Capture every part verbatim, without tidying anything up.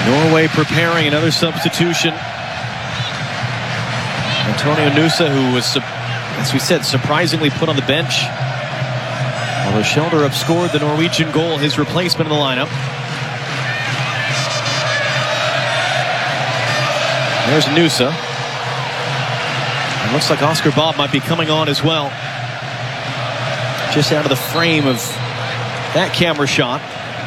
Norway preparing another substitution. Antonio Nusa, who was, as we said, surprisingly put on the bench. Although Schjelderup scored the Norwegian goal, his replacement in the lineup. There's Nusa. It looks like Oscar Bob might be coming on as well. Just out of the frame of that camera shot.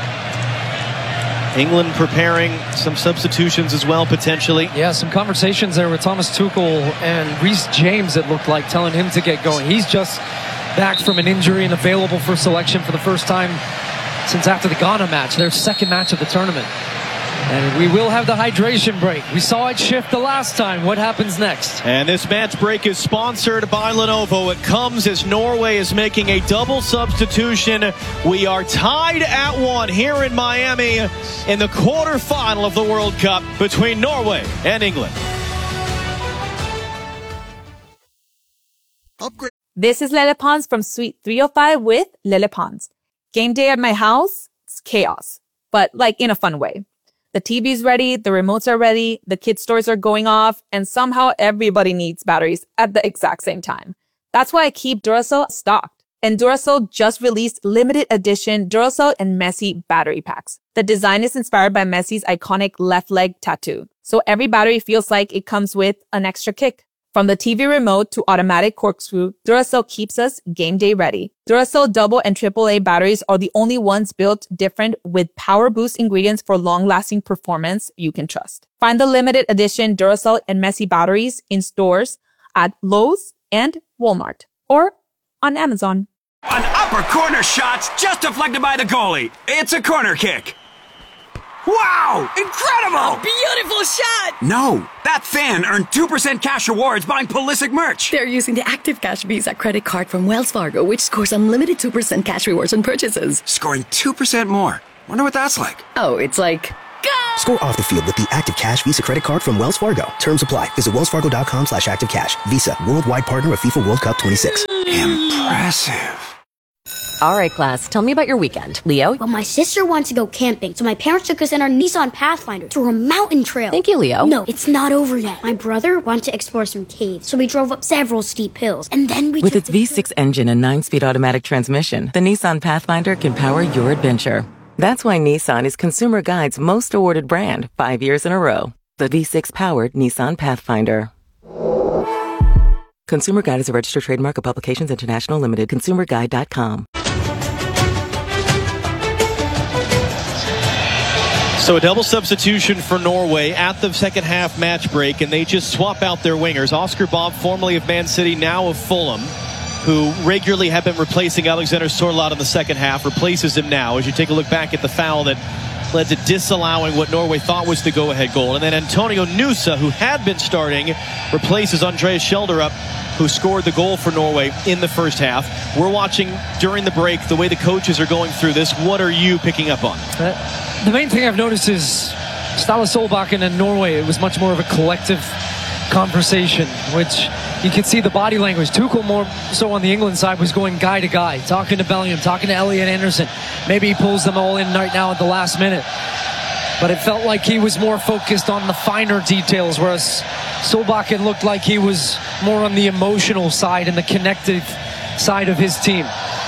England preparing some substitutions as well, potentially. Yeah, some conversations there with Thomas Tuchel and Reece James, it looked like, telling him to get going. He's just back from an injury and available for selection for the first time since after the Ghana match, their second match of the tournament. And we will have the hydration break. We saw it shift the last time. What happens next? And this match break is sponsored by Lenovo. It comes as Norway is making a double substitution. We are tied at one here in Miami in the quarterfinal of the World Cup between Norway and England. Upgrade. This is Lele Pons from Suite three oh five with Lele Pons. Game day at my house, it's chaos, but like in a fun way. The T V's ready, the remotes are ready, the kids' toys are going off, and somehow everybody needs batteries at the exact same time. That's why I keep Duracell stocked. And Duracell just released limited edition Duracell and Messi battery packs. The design is inspired by Messi's iconic left leg tattoo. So every battery feels like it comes with an extra kick. From the T V remote to automatic corkscrew, Duracell keeps us game day ready. Duracell double and triple A batteries are the only ones built different with power boost ingredients for long-lasting performance you can trust. Find the limited edition Duracell and Messi batteries in stores at Lowe's and Walmart or on Amazon. An upper corner shot's just deflected by the goalie. It's a corner kick. Wow! Incredible! Beautiful shot! No, that fan earned two percent cash rewards buying Pulisic merch. They're using the Active Cash Visa credit card from Wells Fargo, which scores unlimited two percent cash rewards on purchases. Scoring two percent more. Wonder what that's like. Oh, it's like... Go! Score off the field with the Active Cash Visa credit card from Wells Fargo. Terms apply. Visit wellsfargo.com slash active cash. Visa, worldwide partner of FIFA World Cup twenty-six. Impressive. All right, class, tell me about your weekend. Leo? Well, my sister wanted to go camping, so my parents took us in our Nissan Pathfinder to a mountain trail. Thank you, Leo. No, it's not over yet. My brother wanted to explore some caves, so we drove up several steep hills, and then we With its V six engine and nine-speed automatic transmission, the Nissan Pathfinder can power your adventure. That's why Nissan is Consumer Guide's most awarded brand five years in a row. The V six-powered Nissan Pathfinder. Consumer Guide is a registered trademark of Publications International Limited. consumer guide dot com. So a double substitution for Norway at the second half match break, and they just swap out their wingers. Oscar Bob, formerly of Man City, now of Fulham, who regularly have been replacing Alexander Sorloth in the second half, replaces him now as you take a look back at the foul that led to disallowing what Norway thought was the go-ahead goal. And then Antonio Nusa, who had been starting, replaces Andreas Schjelderup, who scored the goal for Norway in the first half. We're watching during the break the way the coaches are going through this. What are you picking up on? Uh, the main thing I've noticed is Ståle Solbakken and Norway, it was much more of a collective conversation, which you could see the body language. Tuchel, more so on the England side, was going guy to guy, talking to Bellingham, talking to Elliot Anderson. Maybe he pulls them all in right now at the last minute. But it felt like he was more focused on the finer details, whereas Solbakken looked like he was more on the emotional side and the connective side of his team.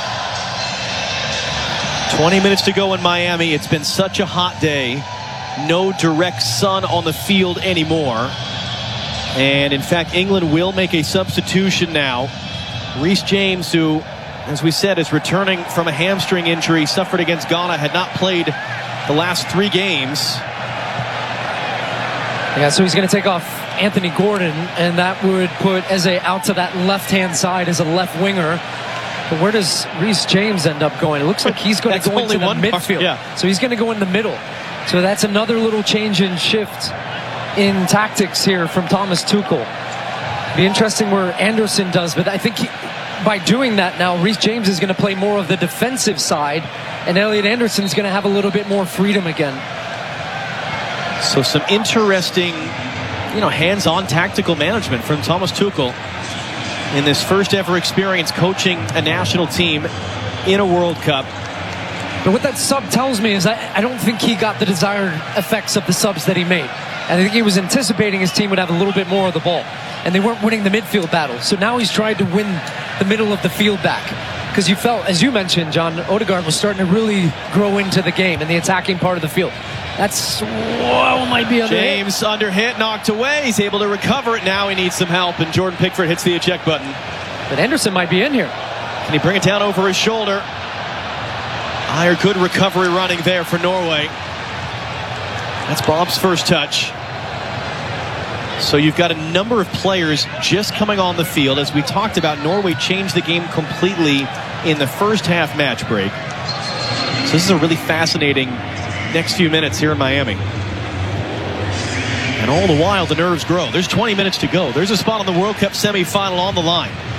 twenty minutes to go in Miami. It's been such a hot day. No direct sun on the field anymore. And in fact, England will make a substitution now. Reece James, who, as we said, is returning from a hamstring injury, suffered against Ghana, had not played the last three games. Yeah, so he's going to take off Anthony Gordon, and that would put Eze out to that left-hand side as a left winger. But where does Reece James end up going? It looks like he's going to go into the midfield. Part, yeah. So he's going to go in the middle. So that's another little change in shift in tactics here from Thomas Tuchel. Be interesting where Anderson does, but I think he, by doing that now, Reece James is going to play more of the defensive side, and Elliot Anderson's going to have a little bit more freedom again. So some interesting, you know, hands-on tactical management from Thomas Tuchel in this first ever experience coaching a national team in a World Cup. But what that sub tells me is I, I don't think he got the desired effects of the subs that he made. I think he was anticipating his team would have a little bit more of the ball, and they weren't winning the midfield battle. So now he's tried to win the middle of the field back. Because you felt, as you mentioned, John, Odegaard was starting to really grow into the game in the attacking part of the field. That's what might be under James hit. under hit, knocked away. He's able to recover it. Now he needs some help, and Jordan Pickford hits the eject button. But Henderson might be in here. Can he bring it down over his shoulder? Ayer, good recovery running there for Norway. That's Bob's first touch. So you've got a number of players just coming on the field. As we talked about, Norway changed the game completely in the first half match break. So this is a really fascinating next few minutes here in Miami. And all the while, the nerves grow. There's twenty minutes to go. There's a spot on the World Cup semifinal on the line.